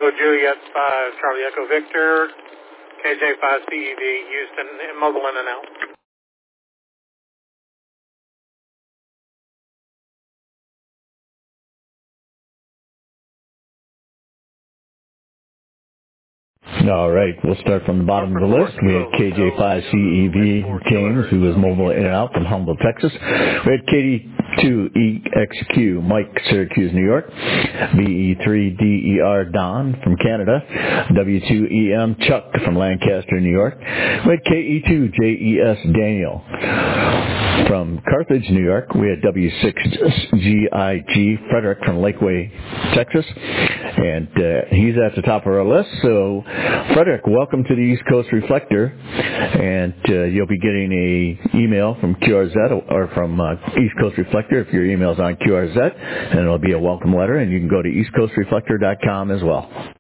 Juliet 5, Charlie Echo Victor, KJ5 CEV, Houston, mobile in and out. All right, we'll start from the bottom of the list. We had KJ5CEV James, who was mobile in and out from Humble, Texas. We had KD2EXQ Mike, Syracuse, New York. BE3DER Don from Canada. W2EM Chuck from Lancaster, New York. We had KE2JES Daniel from Carthage, New York. We had W6GIG Frederick from Lakeway, Texas. And he's at the top of our list. So, Frederick, welcome to the East Coast Reflector. And you'll be getting an email from QRZ or from East Coast Reflector if your email's on QRZ. And it'll be a welcome letter. And you can go to eastcoastreflector.com as well.